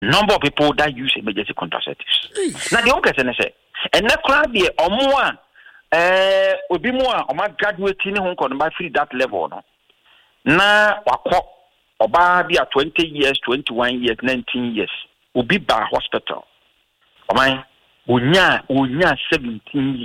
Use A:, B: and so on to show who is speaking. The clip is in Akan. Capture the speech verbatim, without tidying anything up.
A: number of people that use emergency contraceptives. Now the only question is, and that crowd be or more, eh, will be more or more graduating home by free that level. No, now or oba be at twenty years, twenty-one years, nineteen years, will be by hospital. O my, unya unya seventeen years.